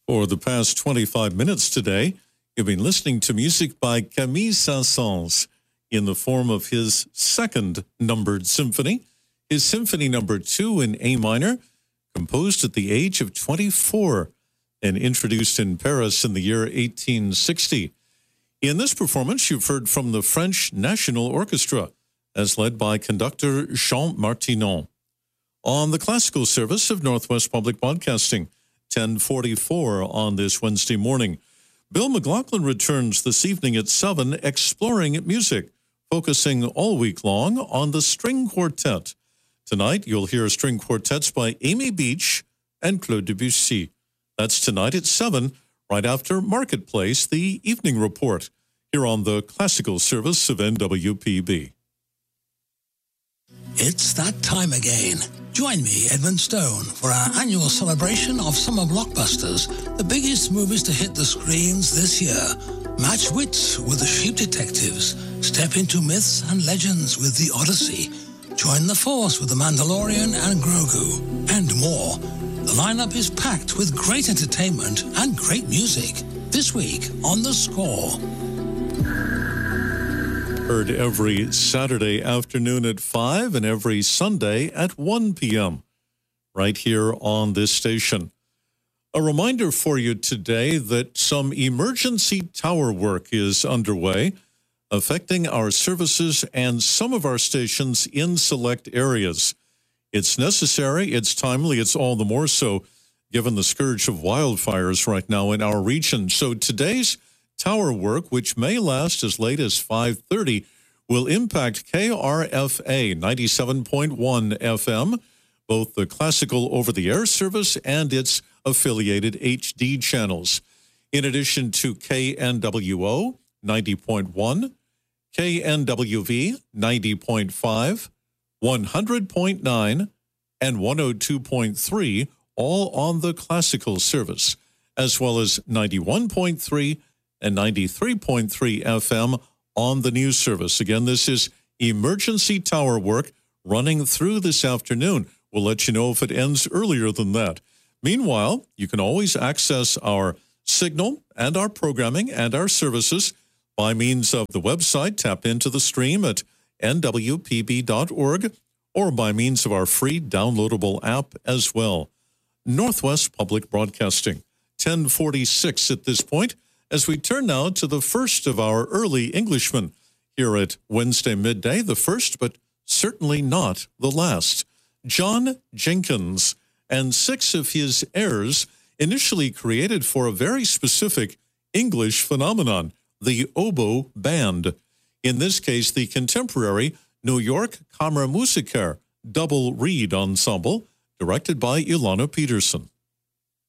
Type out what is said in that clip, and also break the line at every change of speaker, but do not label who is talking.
For the past 25 minutes today, you've been listening to music by Camille Saint-Saëns in the form of his second numbered symphony, his Symphony Number 2 in A minor, composed at the age of 24 and introduced in Paris in the year 1860. In this performance, you've heard from the French National Orchestra, as led by conductor Jean Martinon. On the classical service of Northwest Public Broadcasting, 10:44 on this Wednesday morning. Bill McLaughlin returns this evening at 7, exploring music, focusing all week long on the string quartet. Tonight, you'll hear string quartets by Amy Beach and Claude Debussy. That's tonight at 7, right after Marketplace, the evening report, here on the classical service of NWPB.
It's that time again. Join me, Edmund Stone, for our annual celebration of summer blockbusters, the biggest movies to hit the screens this year. Match wits with the Sheep Detectives. Step into myths and legends with The Odyssey. Join the Force with The Mandalorian and Grogu, and more. The lineup is packed with great entertainment and great music. This week on The Score.
Heard every Saturday afternoon at 5 and every Sunday at 1 p.m. right here on this station. A reminder for you today that some emergency tower work is underway, affecting our services and some of our stations in select areas. It's necessary, it's timely, it's all the more so given the scourge of wildfires right now in our region. So today's tower work, which may last as late as 5:30, will impact KRFA 97.1 FM, both the classical over-the-air service and its affiliated HD channels. In addition to KNWO 90.1, KNWV 90.5, 100.9, and 102.3, all on the classical service, as well as 91.3 and 93.3 FM on the news service. Again, this is emergency tower work running through this afternoon. We'll let you know if it ends earlier than that. Meanwhile, you can always access our signal and our programming and our services by means of the website. Tap into the stream at nwpb.org or by means of our free downloadable app as well. Northwest Public Broadcasting, 10:46 at this point, as we turn now to the first of our early Englishmen here at Wednesday midday, the first but certainly not the last. John Jenkins and 6 of his airs, initially created for a very specific English phenomenon, the oboe band. In this case, the contemporary New York Kammermusiker double reed ensemble, directed by Ilana Peterson.